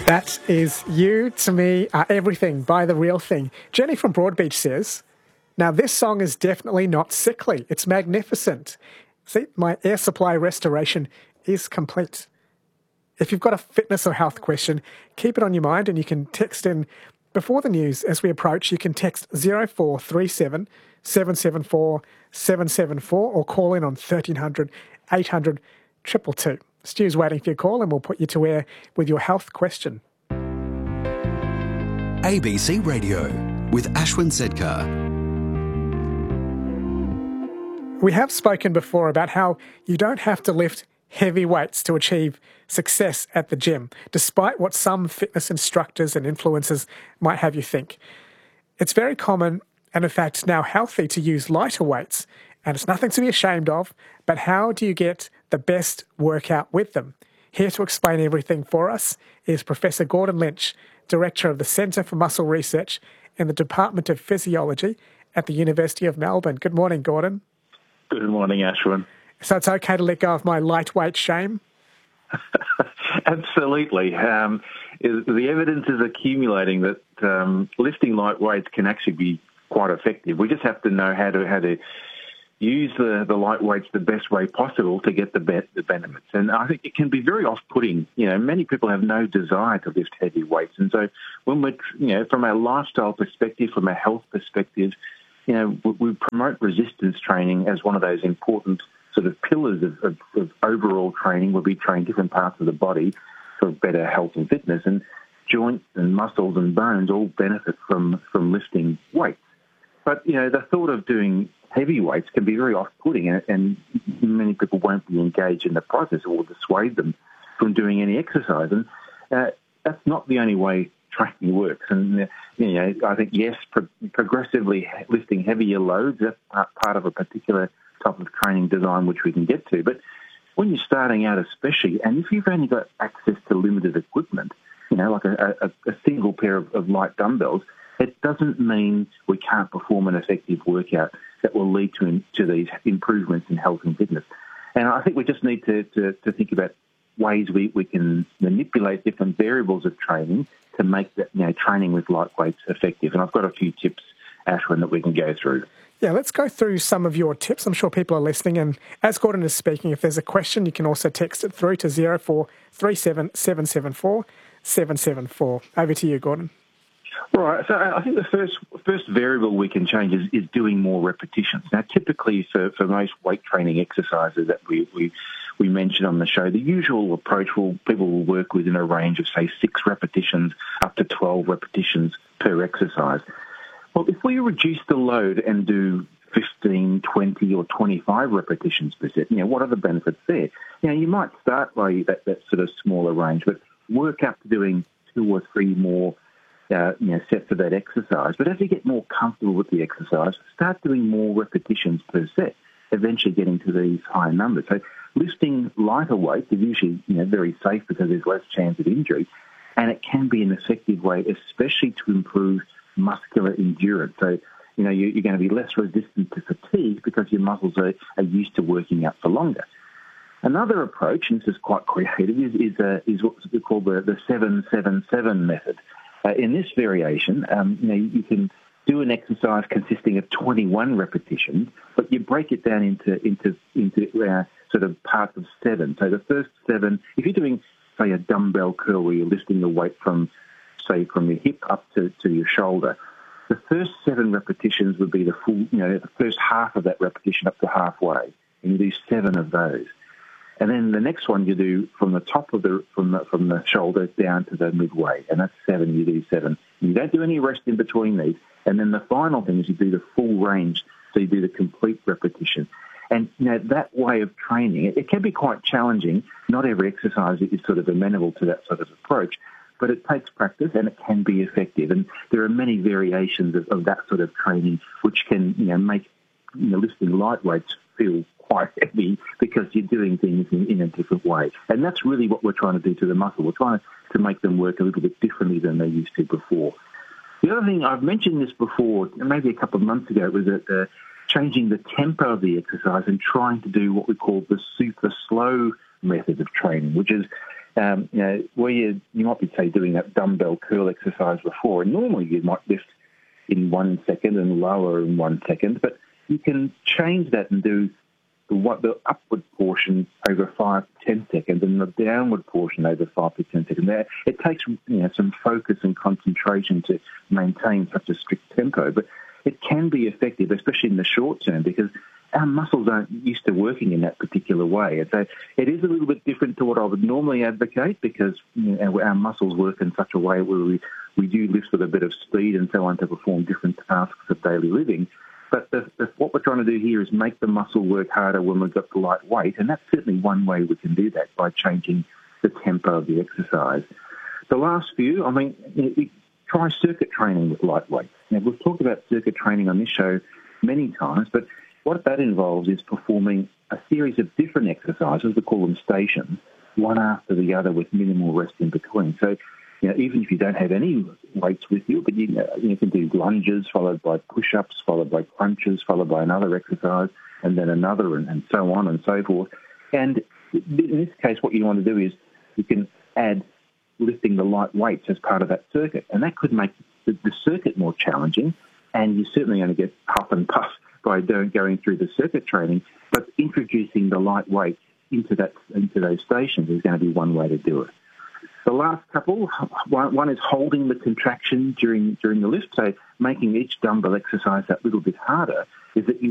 That is You to Me Are Everything by The Real Thing. Jenny from Broadbeach says, now this song is definitely not sickly. It's magnificent. See, my air supply restoration is complete. If you've got a fitness or health question, keep it on your mind and you can text in before the news as we approach. You can text 0437 774 774 or call in on 1300 800 222. Stu's waiting for your call and we'll put you to air with your health question. ABC Radio with Ashwin Sedkar. We have spoken before about how you don't have to lift heavy weights to achieve success at the gym, despite what some fitness instructors and influencers might have you think. It's very common and in fact now healthy to use lighter weights, and it's nothing to be ashamed of, but how do you get the best workout with them? Here to explain everything for us is Professor Gordon Lynch, Director of the Centre for Muscle Research in the Department of Physiology at the University of Melbourne. Good morning, Gordon. Good morning, Ashwin. So it's okay to let go of my lightweight shame? Absolutely. The evidence is accumulating that lifting light weights can actually be quite effective. We just have to know how to use the light weights the best way possible to get the benefits. And I think it can be very off-putting. You know, many people have no desire to lift heavy weights. And so when we're, from a lifestyle perspective, from a health perspective, we promote resistance training as one of those important sort of pillars of overall training, where we train different parts of the body for better health and fitness. And joints and muscles and bones all benefit from lifting weights. But, the thought of doing heavy weights can be very off-putting, and many people won't be engaged in the process or will dissuade them from doing any exercise. And that's not the only way training works. And, I think, yes, progressively lifting heavier loads, that's part of a particular type of training design which we can get to. But when you're starting out especially, and if you've only got access to limited equipment, like a single pair of light dumbbells, it doesn't mean we can't perform an effective workout that will lead to these improvements in health and fitness. And I think we just need to think about ways we can manipulate different variables of training to make that, training with light weights effective. And I've got a few tips, Ashwin, that we can go through. Yeah, let's go through some of your tips. I'm sure people are listening. And as Gordon is speaking, if there's a question, you can also text it through to 0437 774 774. Over to you, Gordon. Right. So I think the first variable we can change is doing more repetitions. Now, typically for most weight training exercises that we mention on the show, the usual approach people will work within a range of, say, 6 repetitions up to 12 repetitions per exercise. Well, if we reduce the load and do 15, 20 or 25 repetitions per set, what are the benefits there? You might start by that sort of smaller range, but work up to doing 2 or 3 more sets of that exercise. But as you get more comfortable with the exercise, start doing more repetitions per set, eventually getting to these higher numbers. So lifting lighter weights is usually very safe because there's less chance of injury, and it can be an effective way, especially to improve muscular endurance. So, you're going to be less resistant to fatigue because your muscles are used to working out for longer. Another approach, and this is quite creative, is what we call the 7-7-7 method. In this variation, you can do an exercise consisting of 21 repetitions, but you break it down into sort of parts of 7. So the first 7, if you're doing, say, a dumbbell curl where you're lifting the weight from your hip up to your shoulder, the first 7 repetitions would be the full, the first half of that repetition up to halfway, and you do 7 of those. And then the next one you do from the top of from the shoulder down to the midway, and that's 7. You do 7. You don't do any rest in between these. And then the final thing is you do the full range, so you do the complete repetition. And that way of training, it can be quite challenging. Not every exercise is sort of amenable to that sort of approach, but it takes practice and it can be effective. And there are many variations of that sort of training which can make lifting light weights feel quite heavy because you're doing things in a different way. And that's really what we're trying to do to the muscle. We're trying to make them work a little bit differently than they used to before. The other thing, I've mentioned this before, maybe a couple of months ago, was that changing the tempo of the exercise and trying to do what we call the super slow method of training, which is Where you might be, say, doing that dumbbell curl exercise before, and normally you might lift in 1 second and lower in 1 second, but you can change that and do the upward portion over 5 to 10 seconds and the downward portion over 5 to 10 seconds. Now, it takes some focus and concentration to maintain such a strict tempo, but it can be effective, especially in the short term, because our muscles aren't used to working in that particular way. And so it is a little bit different to what I would normally advocate, because our muscles work in such a way where we do lift with a bit of speed and so on to perform different tasks of daily living. But what we're trying to do here is make the muscle work harder when we've got the light weight, and that's certainly one way we can do that, by changing the tempo of the exercise. The last few, try circuit training with light weights. Now, we've talked about circuit training on this show many times, but what that involves is performing a series of different exercises, we call them stations, one after the other with minimal rest in between. So, even if you don't have any weights with you, but you can do lunges followed by push-ups, followed by crunches, followed by another exercise, and then another, and so on and so forth. And in this case, what you want to do is you can add lifting the light weights as part of that circuit, and that could make the circuit more challenging, and you're certainly going to get huff and puff by going through the circuit training, but introducing the light weight into those stations is going to be one way to do it. The last couple, one is holding the contraction during the lift, so making each dumbbell exercise that little bit harder, is that you